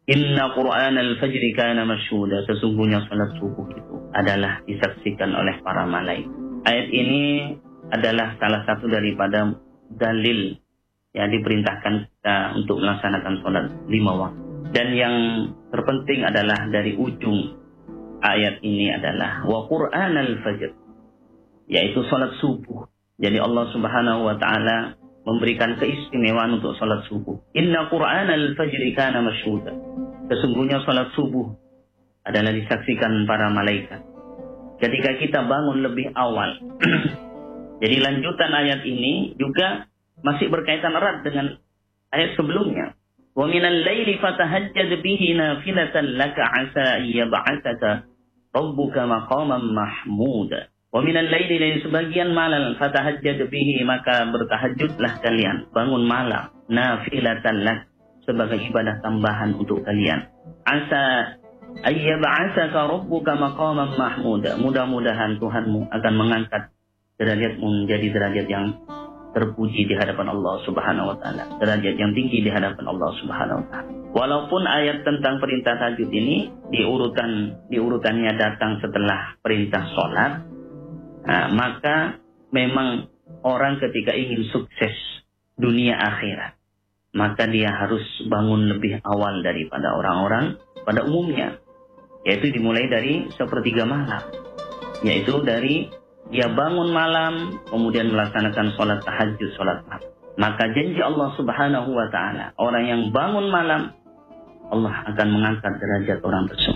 Inna Qur'anal fajri kana masyhuda. Sesungguhnya salat subuh itu adalah disaksikan oleh para malaikat. Ayat ini adalah salah satu daripada dalil yang diperintahkan kita untuk melaksanakan salat 5 waktu. Dan yang terpenting adalah dari ujung ayat ini adalah wa Qur'anal fajr, yaitu salat subuh. Jadi Allah Subhanahu wa taala memberikan keistimewaan untuk salat subuh. Inna Qur'anal fajri kana masyhuda. Sesungguhnya salat subuh adalah disaksikan para malaikat ketika kita bangun lebih awal. Jadi lanjutan ayat ini juga masih berkaitan erat dengan ayat sebelumnya. Wa minal laili fatahajjad bihi nafilatan laka 'asa yab'atsaka rabbuka maqaman mahmuda. Wa minal laili, dari sebagian malam, fatahajjad bihi, maka bertahajudlah kalian, bangun malam, nafilatan lak, sebagai ibadah tambahan untuk kalian. Asa ayyab'atsaka rabbuka maqaman mahmuda. Mudah-mudahan Tuhanmu akan mengangkat derajatmu menjadi derajat yang terpuji di hadapan Allah Subhanahu wa taala, derajat yang tinggi di hadapan Allah Subhanahu wa taala. Walaupun ayat tentang perintah tahajud ini diurutannya datang setelah perintah sholat, maka memang orang ketika ingin sukses dunia akhirat, maka dia harus bangun lebih awal daripada orang-orang pada umumnya, yaitu dimulai dari sepertiga malam, yaitu dari dia bangun malam, kemudian melaksanakan sholat tahajud, sholat malam. Maka janji Allah Subhanahu wa ta'ala, orang yang bangun malam, Allah akan mengangkat derajat orang tersebut.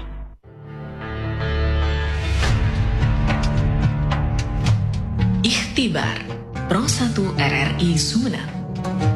Ikhtibar Pro 1 RRI Sumeneb.